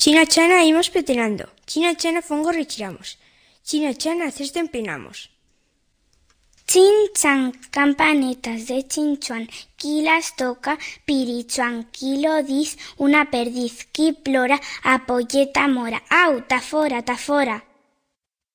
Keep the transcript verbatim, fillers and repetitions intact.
China chana imos petenando, china chana fongo retiramos, china chana cesto empinamos. Chin chan, campanetas de chinchuan, qui las toca, pirichuan, qui lo dis, una perdiz, qui plora, apolleta mora, au, ta fora, ta fora.